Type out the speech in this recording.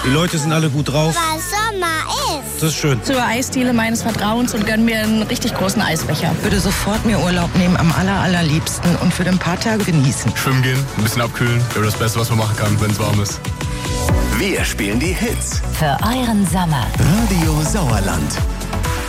Die Leute sind alle gut drauf. Weil Sommer ist. Das ist schön. Zur Eisdiele meines Vertrauens und gönn mir einen richtig großen Eisbecher. Würde sofort mir Urlaub nehmen, am allerliebsten und für ein paar Tage genießen. Schwimmen gehen, ein bisschen abkühlen. Ja, das Beste, was man machen kann, wenn es warm ist. Wir spielen die Hits. Für euren Sommer. Radio Sauerland.